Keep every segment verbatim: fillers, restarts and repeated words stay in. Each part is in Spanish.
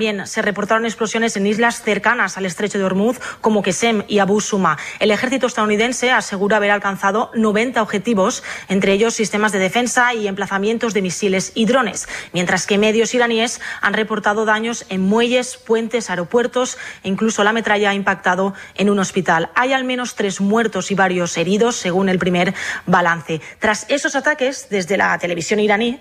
También se reportaron explosiones en islas cercanas al estrecho de Hormuz, como Qesem y Abu Suma. El ejército estadounidense asegura haber alcanzado noventa objetivos, entre ellos sistemas de defensa y emplazamientos de misiles y drones, mientras que medios iraníes han reportado daños en muelles, puentes, aeropuertos e incluso la metralla ha impactado en un hospital. Hay al menos tres muertos y varios heridos, según el primer balance. Tras esos ataques, desde la televisión iraní,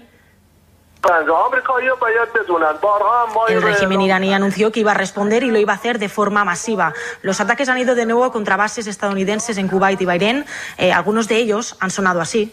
el régimen iraní anunció que iba a responder y lo iba a hacer de forma masiva. Los ataques han ido de nuevo contra bases estadounidenses en Kuwait y Bahrein. Eh, algunos de ellos han sonado así.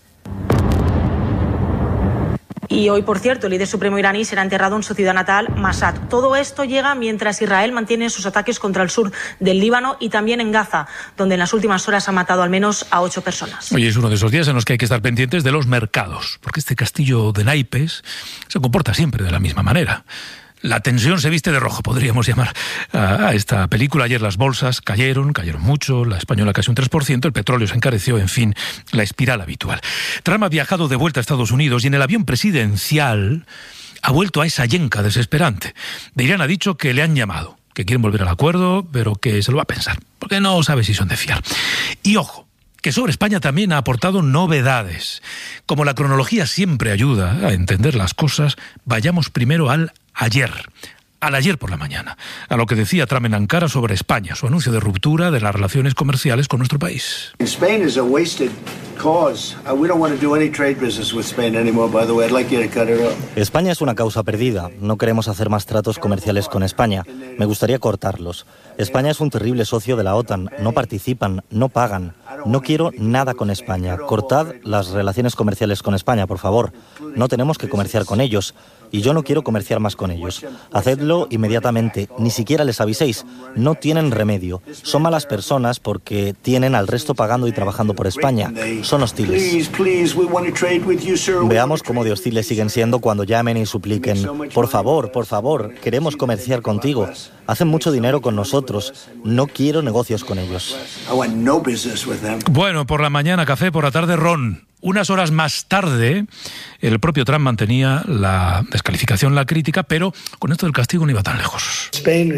Y hoy, por cierto, el líder supremo iraní será enterrado en su ciudad natal, Mashhad. Todo esto llega mientras Israel mantiene sus ataques contra el sur del Líbano y también en Gaza, donde en las últimas horas ha matado al menos a ocho personas. Hoy es uno de esos días en los que hay que estar pendientes de los mercados, porque este castillo de naipes se comporta siempre de la misma manera. La tensión se viste de rojo, podríamos llamar a esta película. Ayer las bolsas cayeron, cayeron mucho, la española casi un tres por ciento, el petróleo se encareció, en fin, la espiral habitual. Trump ha viajado de vuelta a Estados Unidos y en el avión presidencial ha vuelto a esa yenca desesperante. De Irán ha dicho que le han llamado, que quieren volver al acuerdo, pero que se lo va a pensar, porque no sabe si son de fiar. Y ojo, que sobre España también ha aportado novedades. Como la cronología siempre ayuda a entender las cosas, vayamos primero al ayer, al ayer por la mañana, a lo que decía Trump en Ankara sobre España, su anuncio de ruptura de las relaciones comerciales con nuestro país. Spain is a wasted cause. We don't want to do any trade business with Spain anymore, by the way. I'd like you to cut it off. España es una causa perdida. No queremos hacer más tratos comerciales con España. Me gustaría cortarlos. España es un terrible socio de la OTAN. No participan, no pagan. No quiero nada con España. Cortad las relaciones comerciales con España, por favor. No tenemos que comerciar con ellos. Y yo no quiero comerciar más con ellos. Hacedlo inmediatamente. Ni siquiera les aviséis. No tienen remedio. Son malas personas porque tienen al resto pagando y trabajando por España. Son hostiles. Veamos cómo de hostiles siguen siendo cuando llamen y supliquen. Por favor, por favor, queremos comerciar contigo. Hacen mucho dinero con nosotros. No quiero negocios con ellos. Bueno, por la mañana café, por la tarde ron. Unas horas más tarde, el propio Trump mantenía la descalificación, la crítica, pero con esto del castigo no iba tan lejos.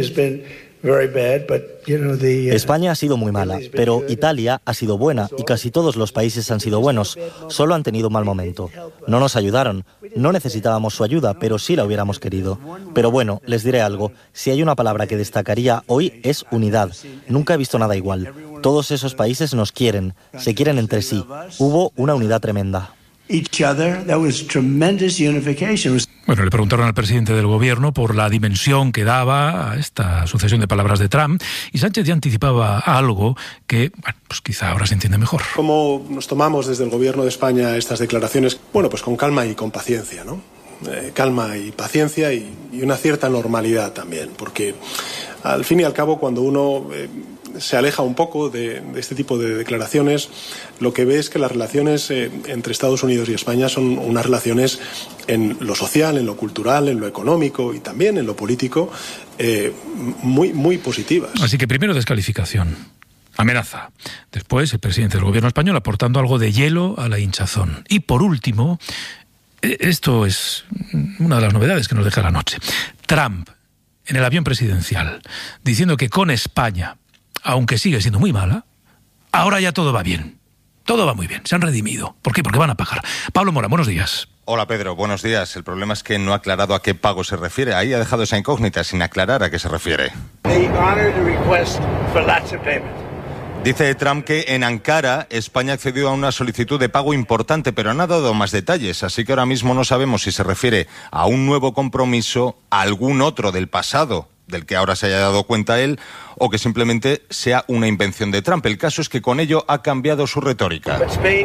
España ha sido muy mala, pero Italia ha sido buena y casi todos los países han sido buenos. Solo han tenido un mal momento. No nos ayudaron. No necesitábamos su ayuda, pero sí la hubiéramos querido. Pero bueno, les diré algo. Si hay una palabra que destacaría hoy es unidad. Nunca he visto nada igual. Todos esos países nos quieren, se quieren entre sí. Hubo una unidad tremenda. Bueno, le preguntaron al presidente del gobierno por la dimensión que daba a esta sucesión de palabras de Trump y Sánchez ya anticipaba algo que, bueno, pues quizá ahora se entiende mejor. ¿Cómo nos tomamos desde el gobierno de España estas declaraciones? Bueno, pues con calma y con paciencia, ¿no? Eh, calma y paciencia y, y una cierta normalidad también, porque al fin y al cabo cuando uno eh, se aleja un poco de, de este tipo de declaraciones, lo que ve es que las relaciones eh, entre Estados Unidos y España son unas relaciones en lo social, en lo cultural, en lo económico y también en lo político eh, muy, muy positivas. Así que primero descalificación, amenaza. Después el presidente del gobierno español aportando algo de hielo a la hinchazón. Y por último, esto es una de las novedades que nos deja la noche. Trump en el avión presidencial diciendo que con España, aunque sigue siendo muy mala, ahora ya todo va bien. Todo va muy bien, se han redimido. ¿Por qué? Porque van a pagar. Pablo Mora, buenos días. Hola Pedro, buenos días. El problema es que no ha aclarado a qué pago se refiere. Ahí ha dejado esa incógnita sin aclarar a qué se refiere. Dice Trump que en Ankara España accedió a una solicitud de pago importante, pero no ha dado más detalles. Así que ahora mismo no sabemos si se refiere a un nuevo compromiso, a algún otro del pasado, del que ahora se haya dado cuenta él, o que simplemente sea una invención de Trump. El caso es que con ello ha cambiado su retórica.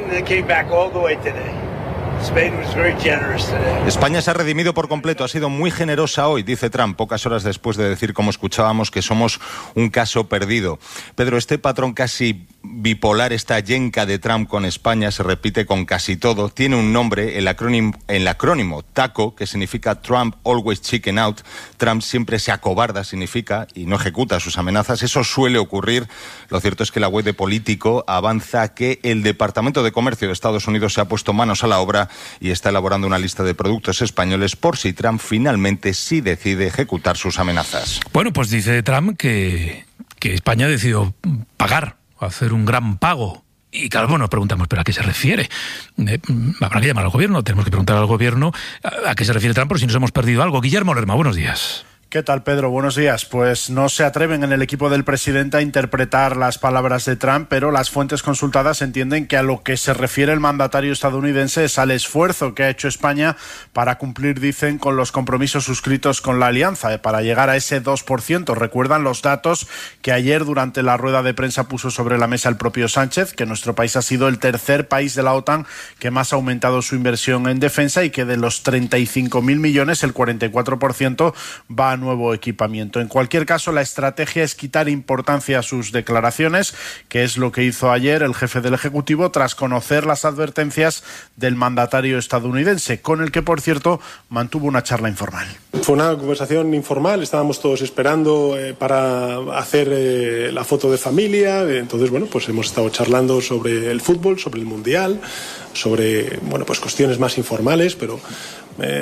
España se ha redimido por completo, ha sido muy generosa hoy, dice Trump, pocas horas después de decir, como escuchábamos, que somos un caso perdido. Pedro, este patrón casi bipolar, esta yenca de Trump con España, se repite con casi todo. Tiene un nombre, el acrónimo, el acrónimo TACO, que significa Trump Always Chicken Out. Trump siempre se acobarda, significa, y no ejecuta sus amenazas. Eso suele ocurrir. Lo cierto es que la web de Político avanza que el Departamento de Comercio de Estados Unidos se ha puesto manos a la obra y está elaborando una lista de productos españoles por si Trump finalmente sí decide ejecutar sus amenazas. Bueno, pues dice Trump que, que España ha decidido pagar, hacer un gran pago. Y claro, bueno, nos preguntamos, ¿pero a qué se refiere? Eh, habrá que llamar al gobierno, tenemos que preguntar al gobierno a, a qué se refiere Trump, por si nos hemos perdido algo. Guillermo Lerma, buenos días. ¿Qué tal, Pedro? Buenos días. Pues no se atreven en el equipo del presidente a interpretar las palabras de Trump, pero las fuentes consultadas entienden que a lo que se refiere el mandatario estadounidense es al esfuerzo que ha hecho España para cumplir, dicen, con los compromisos suscritos con la alianza, eh, para llegar a ese dos por ciento. Recuerdan los datos que ayer durante la rueda de prensa puso sobre la mesa el propio Sánchez, que nuestro país ha sido el tercer país de la OTAN que más ha aumentado su inversión en defensa y que de los treinta y cinco mil millones, el cuarenta y cuatro por ciento va a nuevo equipamiento. En cualquier caso, la estrategia es quitar importancia a sus declaraciones, que es lo que hizo ayer el jefe del Ejecutivo tras conocer las advertencias del mandatario estadounidense, con el que, por cierto, mantuvo una charla informal. Fue una conversación informal, estábamos todos esperando eh, para hacer eh, la foto de familia, entonces, bueno, pues hemos estado charlando sobre el fútbol, sobre el Mundial, sobre, bueno, pues cuestiones más informales, pero eh,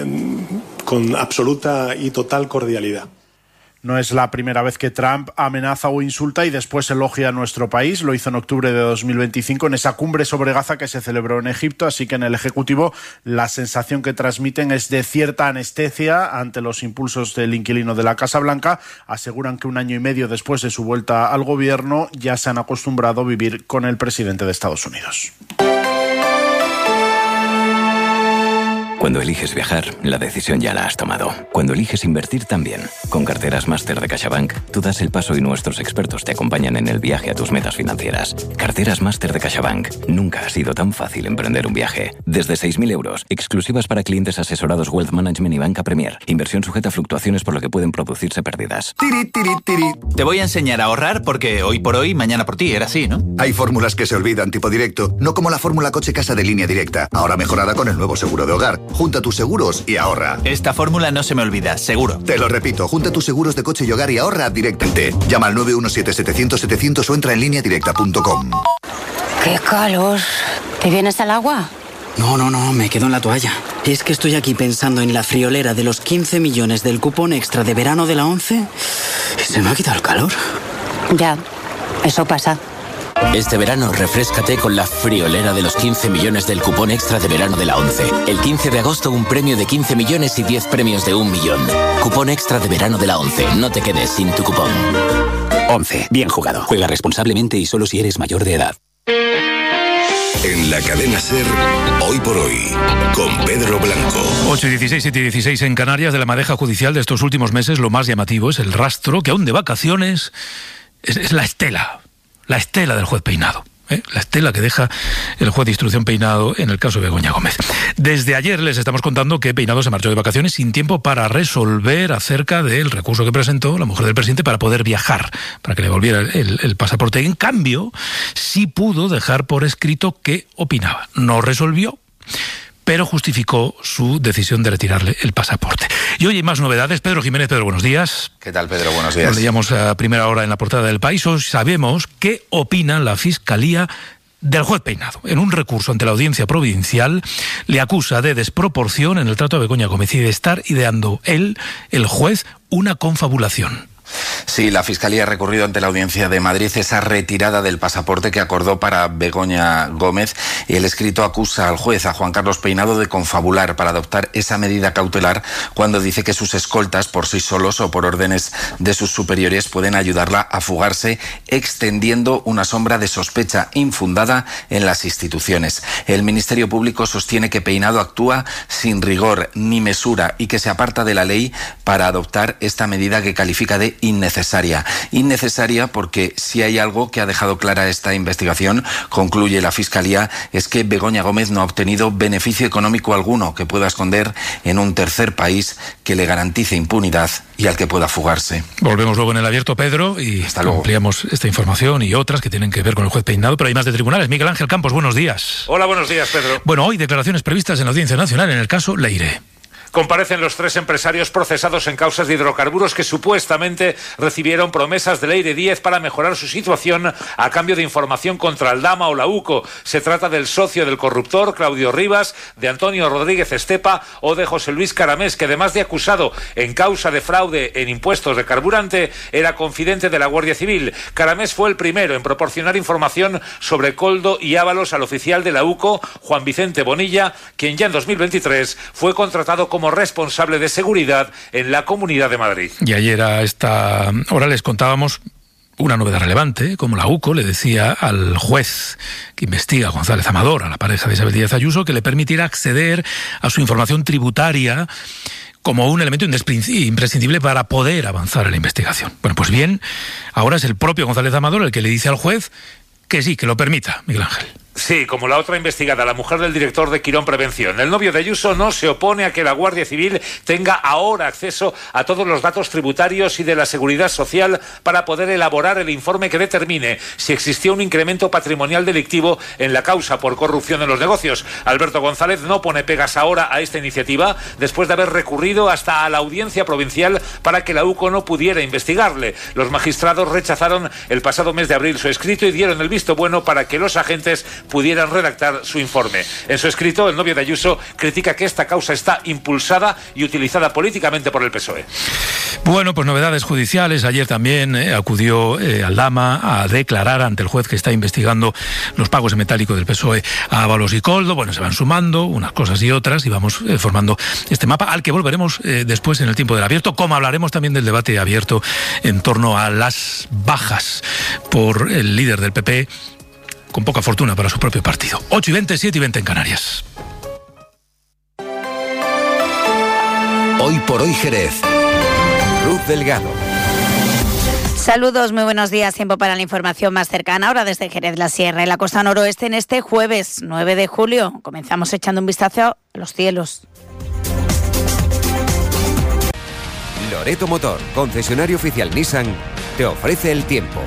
con absoluta y total cordialidad. No es la primera vez que Trump amenaza o insulta y después elogia a nuestro país. Lo hizo en octubre de dos mil veinticinco en esa cumbre sobre Gaza que se celebró en Egipto. Así que en el Ejecutivo la sensación que transmiten es de cierta anestesia ante los impulsos del inquilino de la Casa Blanca. Aseguran que un año y medio después de su vuelta al gobierno ya se han acostumbrado a vivir con el presidente de Estados Unidos. Cuando eliges viajar, la decisión ya la has tomado. Cuando eliges invertir también. Con Carteras Máster de CaixaBank, tú das el paso y nuestros expertos te acompañan en el viaje a tus metas financieras. Carteras Máster de CaixaBank. Nunca ha sido tan fácil emprender un viaje. Desde seis mil euros, exclusivas para clientes asesorados Wealth Management y Banca Premier. Inversión sujeta a fluctuaciones por lo que pueden producirse pérdidas. Tiri, tiri, tiri. Te voy a enseñar a ahorrar porque hoy por hoy, mañana por ti, era así, ¿no? Hay fórmulas que se olvidan, tipo directo, no como la fórmula coche-casa de Línea Directa, ahora mejorada con el nuevo seguro de hogar. Junta tus seguros y ahorra. Esta fórmula no se me olvida, seguro. Te lo repito, junta tus seguros de coche y hogar y ahorra directamente. Llama al nueve uno siete, setecientos, setecientos o entra en línea directa punto com. ¡Qué calor! ¿Te vienes al agua? No, no, no, me quedo en la toalla. Es que estoy aquí pensando en la friolera de los quince millones del cupón extra de verano de la ONCE y se me ha quitado el calor. Ya, eso pasa. Este verano refréscate con la friolera de los quince millones del cupón extra de verano de la ONCE. El quince de agosto un premio de quince millones y diez premios de un millón. Cupón extra de verano de la ONCE. No te quedes sin tu cupón. ONCE. Bien jugado. Juega responsablemente y solo si eres mayor de edad. En la cadena SER, hoy por hoy, con Pedro Blanco. ocho y dieciséis, siete y dieciséis en Canarias. De la madeja judicial de estos últimos meses, lo más llamativo es el rastro que aún de vacaciones es, es la estela. La estela del juez Peinado, ¿eh? La estela que deja el juez de instrucción Peinado en el caso de Begoña Gómez. Desde ayer les estamos contando que Peinado se marchó de vacaciones sin tiempo para resolver acerca del recurso que presentó la mujer del presidente para poder viajar, para que le volviera el, el pasaporte. En cambio, sí pudo dejar por escrito qué opinaba. No resolvió, pero justificó su decisión de retirarle el pasaporte. Y hoy hay más novedades. Pedro Jiménez, Pedro, buenos días. ¿Qué tal, Pedro? Buenos días. Nos leíamos a primera hora en la portada del País. Hoy sabemos qué opina la Fiscalía del juez Peinado. En un recurso ante la Audiencia Provincial le acusa de desproporción en el trato a Begoña Gómez y de estar ideando él, el juez, una confabulación. Sí, la Fiscalía ha recurrido ante la Audiencia de Madrid esa retirada del pasaporte que acordó para Begoña Gómez y el escrito acusa al juez, a Juan Carlos Peinado, de confabular para adoptar esa medida cautelar cuando dice que sus escoltas, por sí solos o por órdenes de sus superiores, pueden ayudarla a fugarse, extendiendo una sombra de sospecha infundada en las instituciones. El Ministerio Público sostiene que Peinado actúa sin rigor ni mesura y que se aparta de la ley para adoptar esta medida que califica de innecesaria. Innecesaria porque si hay algo que ha dejado clara esta investigación, concluye la Fiscalía, es que Begoña Gómez no ha obtenido beneficio económico alguno que pueda esconder en un tercer país que le garantice impunidad y al que pueda fugarse. Volvemos luego en el abierto, Pedro, y Hasta luego. ampliamos esta información y otras que tienen que ver con el juez Peinado, pero hay más de tribunales. Miguel Ángel Campos, buenos días. Hola, buenos días, Pedro. Bueno, hoy declaraciones previstas en la Audiencia Nacional en el caso Leire. Comparecen los tres empresarios procesados en causas de hidrocarburos que supuestamente recibieron promesas de Leire Díez para mejorar su situación a cambio de información contra Aldama o la UCO. Se trata del socio del corruptor, Claudio Rivas, de Antonio Rodríguez Estepa o de José Luis Caramés, que además de acusado en causa de fraude en impuestos de carburante, era confidente de la Guardia Civil. Caramés fue el primero en proporcionar información sobre Coldo y Ábalos al oficial de la UCO, Juan Vicente Bonilla, quien ya en dos mil veintitrés fue contratado como responsable de seguridad en la Comunidad de Madrid. Y ayer a esta hora les contábamos una novedad relevante, como la UCO le decía al juez que investiga a González Amador, a la pareja de Isabel Díaz Ayuso, que le permitirá acceder a su información tributaria como un elemento imprescindible para poder avanzar en la investigación. Bueno, pues bien, ahora es el propio González Amador el que le dice al juez que sí, que lo permita, Miguel Ángel. Sí, como la otra investigada, la mujer del director de Quirón Prevención. El novio de Ayuso no se opone a que la Guardia Civil tenga ahora acceso a todos los datos tributarios y de la seguridad social para poder elaborar el informe que determine si existió un incremento patrimonial delictivo en la causa por corrupción en los negocios. Alberto González no pone pegas ahora a esta iniciativa después de haber recurrido hasta a la Audiencia Provincial para que la UCO no pudiera investigarle. Los magistrados rechazaron el pasado mes de abril su escrito y dieron el visto bueno para que los agentes pudieran redactar su informe. En su escrito, el novio de Ayuso critica que esta causa está impulsada y utilizada políticamente por el P S O E. Bueno, pues novedades judiciales. Ayer también eh, acudió eh, Aldama a declarar ante el juez que está investigando los pagos en metálico del P S O E a Ábalos y Coldo. Bueno, se van sumando unas cosas y otras y vamos eh, formando este mapa al que volveremos eh, después en el tiempo del abierto, como hablaremos también del debate abierto en torno a las bajas por el líder del P P, con poca fortuna para su propio partido. ocho y veinte, siete y veinte en Canarias. Hoy por hoy Jerez. Ruth Delgado. Saludos, muy buenos días. Tiempo para la información más cercana. Ahora desde Jerez la Sierra y la costa noroeste en este jueves nueve de julio. Comenzamos echando un vistazo a los cielos. Loreto Motor, concesionario oficial Nissan, te ofrece el tiempo.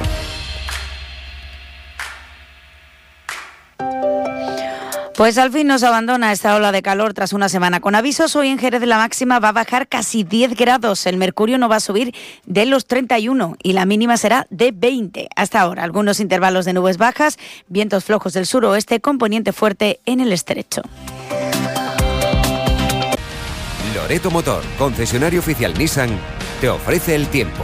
Pues al fin nos abandona esta ola de calor tras una semana con avisos. Hoy en Jerez la máxima va a bajar casi diez grados. El mercurio no va a subir de los treinta y uno y la mínima será de veinte. Hasta ahora, algunos intervalos de nubes bajas, vientos flojos del suroeste con poniente fuerte en el estrecho. Loreto Motor, concesionario oficial Nissan, te ofrece el tiempo.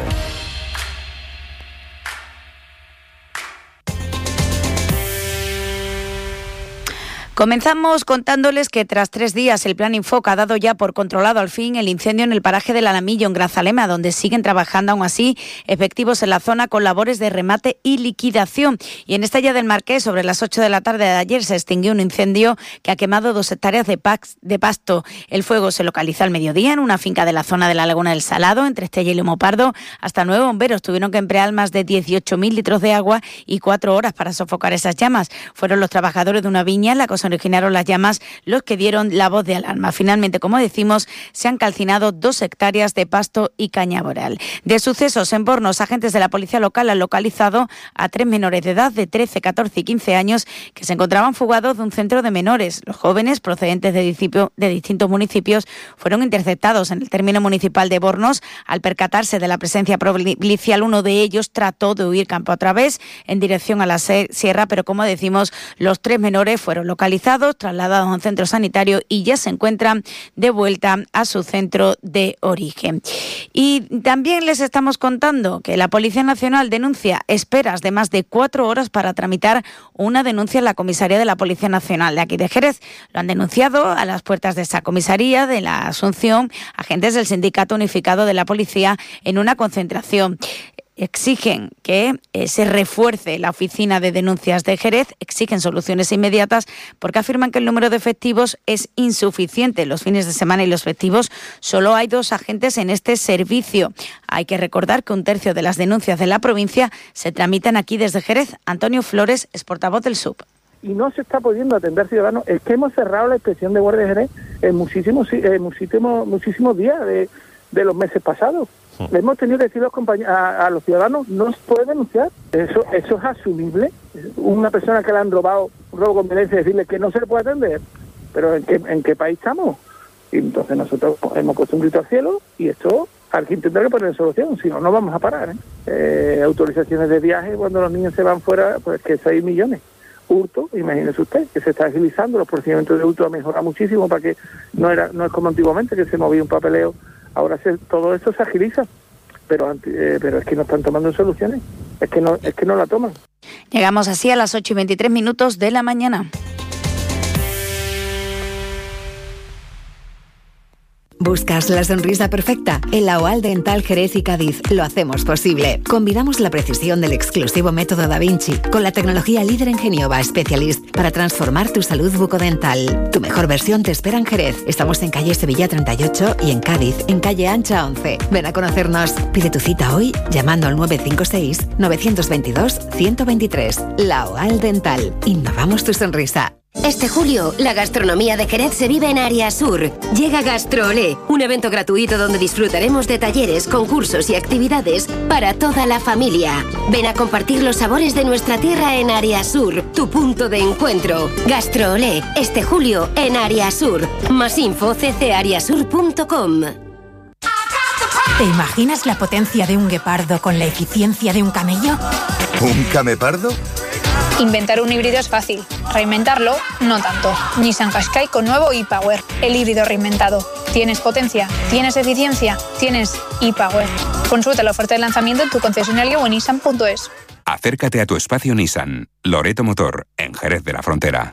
Comenzamos contándoles que tras tres días el Plan Infoca ha dado ya por controlado al fin el incendio en el paraje del Alamillo, en Grazalema, donde siguen trabajando aún así efectivos en la zona con labores de remate y liquidación. Y en Estella del Marqués, sobre las ocho de la tarde de ayer, se extinguió un incendio que ha quemado dos hectáreas de, pax, de pasto. El fuego se localizó al mediodía en una finca de la zona de la Laguna del Salado, entre Estella y Lemopardo. Hasta nueve bomberos tuvieron que emplear más de dieciocho mil litros de agua y cuatro horas para sofocar esas llamas. Fueron los trabajadores de una viña en la que originaron las llamas los que dieron la voz de alarma. Finalmente, como decimos, se han calcinado dos hectáreas de pasto y cañaveral. De sucesos en Bornos, agentes de la policía local han localizado a tres menores de edad de trece, catorce y quince años que se encontraban fugados de un centro de menores. Los jóvenes, procedentes de, discipio, de distintos municipios, fueron interceptados en el término municipal de Bornos. Al percatarse de la presencia policial, uno de ellos trató de huir campo a través en dirección a la sierra, pero como decimos, los tres menores fueron localizados, trasladados a un centro sanitario y ya se encuentran de vuelta a su centro de origen. Y también les estamos contando que la Policía Nacional denuncia esperas de más de cuatro horas para tramitar una denuncia en la comisaría de la Policía Nacional de aquí de Jerez. Lo han denunciado a las puertas de esa comisaría de la Asunción agentes del Sindicato Unificado de la Policía en una concentración. exigen que eh, se refuerce la oficina de denuncias de Jerez, exigen soluciones inmediatas porque afirman que el número de efectivos es insuficiente. Los fines de semana y los festivos solo hay dos agentes en este servicio. Hay que recordar que un tercio de las denuncias de la provincia se tramitan aquí desde Jerez. Antonio Flores es portavoz del S U B. Y no se está pudiendo atender ciudadanos. Es que hemos cerrado la inspección de Guardia de Jerez en muchísimos, eh, muchísimos, muchísimos días de, de los meses pasados. Le hemos tenido que decir a los, compañ- a, a los ciudadanos, no se puede denunciar. Eso eso es asumible. Una persona que le han robado, un robo con violencia, decirle que no se le puede atender. Pero ¿en qué, en qué país estamos? Y entonces nosotros hemos puesto un grito al cielo y esto hay que intentar poner solución, si no, no vamos a parar. ¿eh? Eh, autorizaciones de viaje cuando los niños se van fuera, pues que seis millones. Hurto, imagínese usted, que se está agilizando, los procedimientos de hurto han mejorado muchísimo para que no era no es como antiguamente, que se movía un papeleo. Ahora se, todo esto se agiliza, pero eh, pero es que no están tomando soluciones, es que no es que no la toman. Llegamos así a las ocho y veintitrés minutos de la mañana. ¿Buscas la sonrisa perfecta? En la O A L Dental Jerez y Cádiz lo hacemos posible. Combinamos la precisión del exclusivo método Da Vinci con la tecnología líder en Genioba Specialist para transformar tu salud bucodental. Tu mejor versión te espera en Jerez. Estamos en calle Sevilla treinta y ocho y en Cádiz, en calle Ancha once. Ven a conocernos. Pide tu cita hoy llamando al nueve cinco seis, nueve dos dos, uno cero dos tres. La O A L Dental. Innovamos tu sonrisa. Este julio, la gastronomía de Jerez se vive en Área Sur. Llega GastroOlé, un evento gratuito donde disfrutaremos de talleres, concursos y actividades para toda la familia. Ven a compartir los sabores de nuestra tierra en Área Sur, tu punto de encuentro. GastroOlé, este julio en Área Sur. Más info c c ariasur punto com. ¿Te imaginas la potencia de un guepardo con la eficiencia de un camello? ¿Un camepardo? Inventar un híbrido es fácil, reinventarlo no tanto. Nissan Qashqai con nuevo e-Power, el híbrido reinventado. Tienes potencia, tienes eficiencia, tienes e-Power. Consulta la oferta de lanzamiento en tu concesionario o en nissan punto es. Acércate a tu espacio Nissan, Loreto Motor, en Jerez de la Frontera.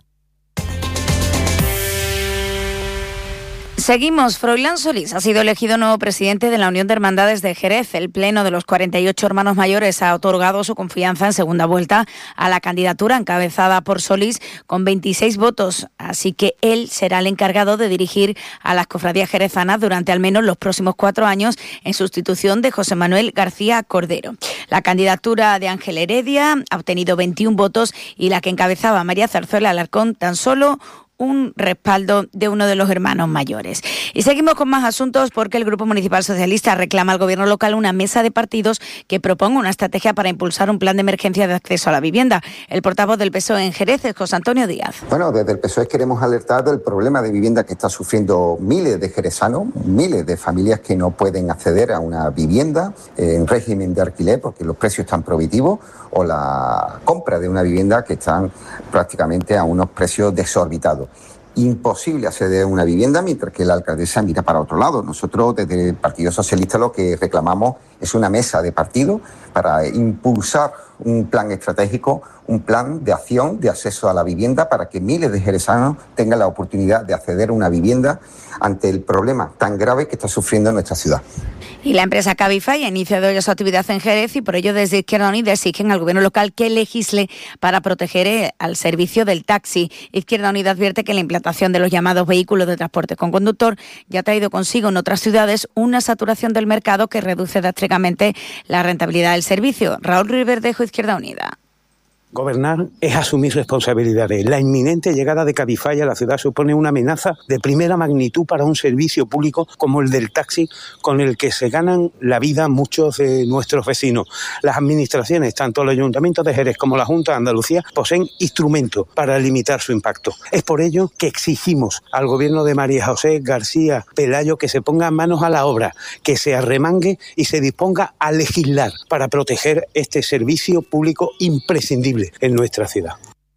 Seguimos. Froilán Solís ha sido elegido nuevo presidente de la Unión de Hermandades de Jerez. El Pleno de los cuarenta y ocho hermanos mayores ha otorgado su confianza en segunda vuelta a la candidatura encabezada por Solís con veintiséis votos. Así que él será el encargado de dirigir a las cofradías jerezanas durante al menos los próximos cuatro años en sustitución de José Manuel García Cordero. La candidatura de Ángel Heredia ha obtenido veintiún votos y la que encabezaba María Zarzuela Alarcón tan solo un respaldo de uno de los hermanos mayores. Y seguimos con más asuntos porque el Grupo Municipal Socialista reclama al Gobierno local una mesa de partidos que proponga una estrategia para impulsar un plan de emergencia de acceso a la vivienda. El portavoz del P S O E en Jerez es José Antonio Díaz. Bueno, desde el P S O E queremos alertar del problema de vivienda que está sufriendo miles de jerezanos, miles de familias que no pueden acceder a una vivienda en régimen de alquiler porque los precios están prohibitivos, o la compra de una vivienda que están prácticamente a unos precios desorbitados. Imposible acceder a una vivienda mientras que la alcaldesa mira para otro lado. Nosotros desde el Partido Socialista lo que reclamamos es una mesa de partido para impulsar un plan estratégico, un plan de acción de acceso a la vivienda para que miles de jerezanos tengan la oportunidad de acceder a una vivienda ante el problema tan grave que está sufriendo nuestra ciudad. Y la empresa Cabify ha iniciado ya su actividad en Jerez y por ello desde Izquierda Unida exigen al Gobierno local que legisle para proteger eh, al servicio del taxi. Izquierda Unida advierte que la implantación de los llamados vehículos de transporte con conductor ya ha traído consigo en otras ciudades una saturación del mercado que reduce drásticamente la rentabilidad del servicio. Raúl Riverdejo, Izquierda Unida. Gobernar es asumir responsabilidades. La inminente llegada de Cabify a la ciudad supone una amenaza de primera magnitud para un servicio público como el del taxi, con el que se ganan la vida muchos de nuestros vecinos. Las administraciones, tanto el Ayuntamiento de Jerez como la Junta de Andalucía, poseen instrumentos para limitar su impacto. Es por ello que exigimos al Gobierno de María José García Pelayo que se ponga manos a la obra, que se arremangue y se disponga a legislar para proteger este servicio público imprescindible en nuestra ciudad.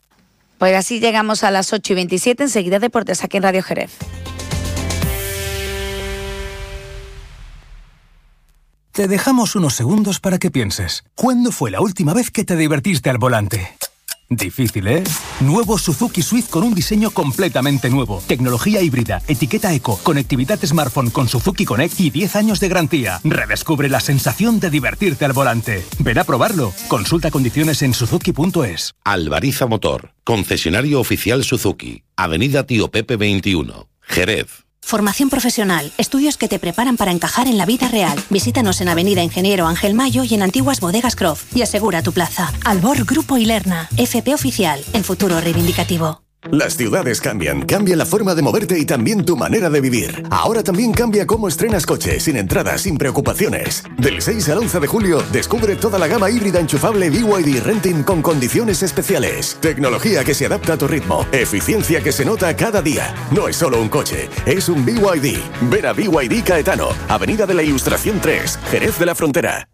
Pues así llegamos a las ocho y veintisiete, enseguida Deportes aquí en Radio Jerez. Te dejamos unos segundos para que pienses. ¿Cuándo fue la última vez que te divertiste al volante? Difícil, ¿eh? Nuevo Suzuki Swift con un diseño completamente nuevo. Tecnología híbrida, etiqueta eco, conectividad smartphone con Suzuki Connect y diez años de garantía. Redescubre la sensación de divertirte al volante. Ven a probarlo. Consulta condiciones en suzuki punto es. Albariza Motor, concesionario oficial Suzuki. Avenida Tío Pepe veintiuno, Jerez. Formación profesional, estudios que te preparan para encajar en la vida real. Visítanos en Avenida Ingeniero Ángel Mayo y en Antiguas Bodegas Croft y asegura tu plaza. Albor Grupo Ilerna, F P Oficial, el futuro reivindicativo. Las ciudades cambian, cambia la forma de moverte y también tu manera de vivir. Ahora también cambia cómo estrenas coche, sin entradas, sin preocupaciones. Del seis al once de julio, descubre toda la gama híbrida enchufable B Y D Renting con condiciones especiales. Tecnología que se adapta a tu ritmo, eficiencia que se nota cada día. No es solo un coche, es un B Y D. Ven a B Y D Caetano, Avenida de la Ilustración tres, Jerez de la Frontera.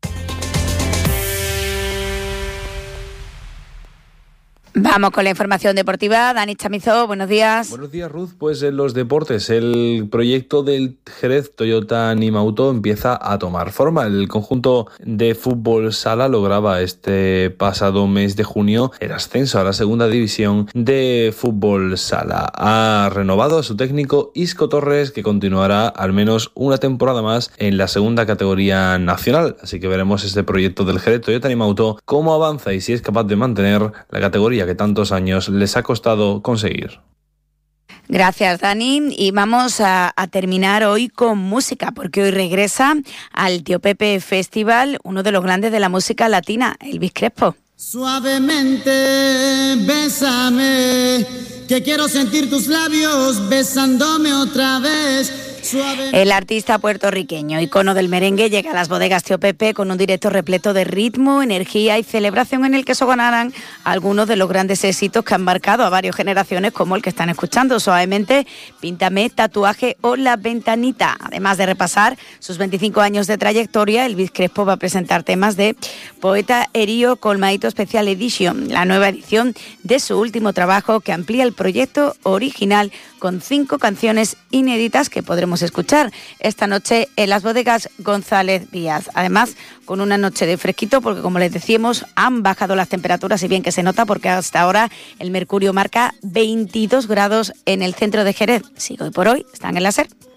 Vamos con la información deportiva. Dani Chamizo, buenos días. Buenos días, Ruth. Pues en los deportes, el proyecto del Jerez Toyota Nimauto empieza a tomar forma. El conjunto de fútbol sala lograba este pasado mes de junio el ascenso a la segunda división de fútbol sala. Ha renovado a su técnico Isco Torres, que continuará al menos una temporada más en la segunda categoría nacional. Así que veremos este proyecto del Jerez Toyota Nimauto cómo avanza y si es capaz de mantener la categoría que tantos años les ha costado conseguir. Gracias, Dani. Y vamos a, a terminar hoy con música, porque hoy regresa al Tío Pepe Festival uno de los grandes de la música latina, Elvis Crespo. Suavemente, bésame, que quiero sentir tus labios besándome otra vez. El artista puertorriqueño, icono del merengue, llega a las bodegas Tío Pepe con un directo repleto de ritmo, energía y celebración en el que sonarán algunos de los grandes éxitos que han marcado a varias generaciones, como el que están escuchando, Suavemente, Píntame, Tatuaje o La Ventanita. Además de repasar sus veinticinco años de trayectoria, Elvis Crespo va a presentar temas de Poeta Herío Colmadito Special Edition, la nueva edición de su último trabajo que amplía el proyecto original con cinco canciones inéditas que podremos escuchar esta noche en las bodegas González Díaz. Además, con una noche de fresquito, porque como les decíamos, han bajado las temperaturas, y bien que se nota, porque hasta ahora el mercurio marca veintidós grados en el centro de Jerez. Sí, hoy por hoy están en la SER.